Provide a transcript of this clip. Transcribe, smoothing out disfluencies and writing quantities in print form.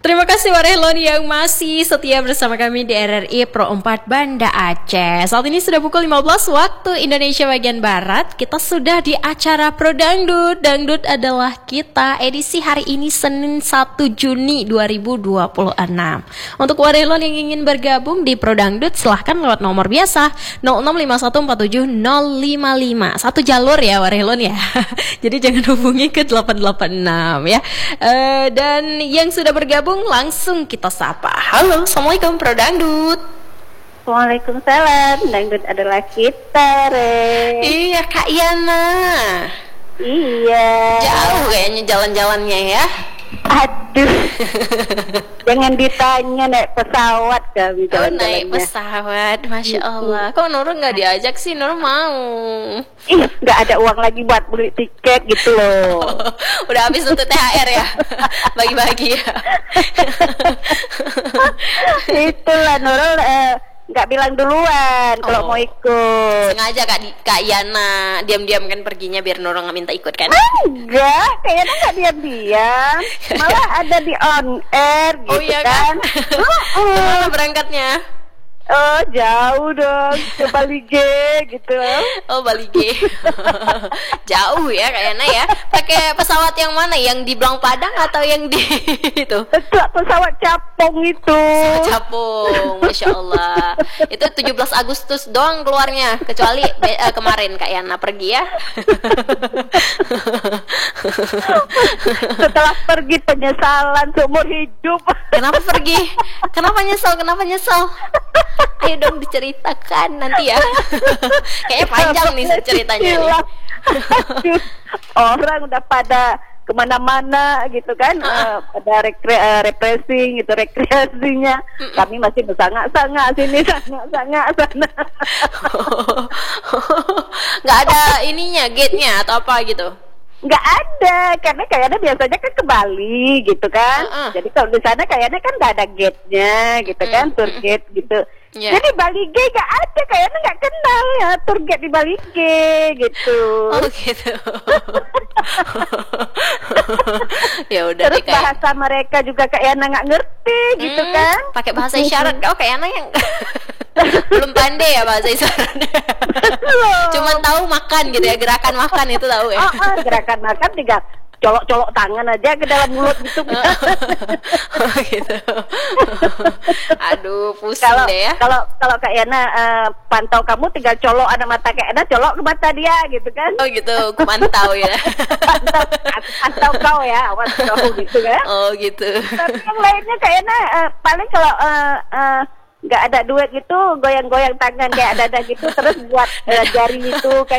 Terima kasih Warelon yang masih setia bersama kami di RRI Pro 4 Banda Aceh. Saat ini sudah pukul 15 waktu Indonesia bagian Barat. Kita sudah di acara Pro Dangdut. Dangdut adalah kita, edisi hari ini Senin 1 Juni 2026. Untuk Warelon yang ingin bergabung di Pro Dangdut, silahkan lewat nomor biasa 0651470055. Satu jalur ya Warelon ya. Jadi jangan hubungi ke 886 ya. Dan yang sudah bergabung langsung kita sapa. Halo, Assalamualaikum Pro Dangdut. Waalaikumsalam. Dangdut adalah kita, Re. Iya, Kak Yana. Iya. Jauh kayaknya jalan-jalannya ya. Aduh. Jangan ditanya, naik pesawat kami jalan-jalannya. Naik pesawat, Masya Allah. Kok Nurul nggak diajak sih? Nurul mau. Nggak ada uang lagi buat beli tiket gitu loh. Udah habis untuk THR ya. Bagi-bagi ya. Itulah Nurul nggak bilang duluan kalau mau ikut. Sengaja Kak Yana diam-diam kan perginya biar Nurul nggak minta ikut kan? Enggak, kayaknya nggak diam-diam. Malah ada di on air gitu iya kan. Kemana berangkatnya? Oh jauh dong, ke Bali G gitu. Oh Bali G. Jauh ya kayaknya ya. Pakai pesawat yang mana? Yang di Blang Padang atau yang di itu? Pesawat capung itu. Capung, Masya Allah. Itu 17 Agustus doang keluarnya. Kecuali kemarin Kak Yana pergi ya. Setelah pergi penyesalan seumur hidup. Kenapa pergi? Kenapa nyesel? Ayo dong diceritakan nanti ya. Kayaknya panjang nih ceritanya nih. Aduh, orang udah pada kemana-mana gitu kan, pada refreshing gitu, rekreasinya. Kami masih bersangak-sangak sini, sangak-sangak sana. Nggak ada ininya, gate-nya atau apa gitu? Nggak ada, karena kayaknya biasanya kan ke Bali gitu kan. Jadi kalau di sana kayaknya kan nggak ada gate-nya gitu kan, tour gate gitu. Yeah. Jadi Bali G nggak ada, kayaknya nggak kenal ya tour gate di Bali G gitu. Oh gitu. Ya udah. Terus bahasa mereka juga kayaknya nggak ngerti gitu kan. Pakai bahasa isyarat. Oh kayaknya yang belum pandai ya bahasa isyarat. Cuman tahu makan gitu ya, gerakan makan itu tahu ya. Gerakan makan tinggal colok-colok tangan aja ke dalam mulut gitu. Gitu. Aduh, pusing deh ya. Kalau Kak Yana pantau kamu tinggal colok ada mata Kak Yana, colok ke mata dia gitu kan. Oh gitu, aku pantau ya. Pantau kau ya, awas kau gitu kan. Oh gitu. Tapi yang lainnya Kak Yana paling kalau nggak ada duit gitu, goyang-goyang tangan kayak ada gitu, terus buat jari itu kayak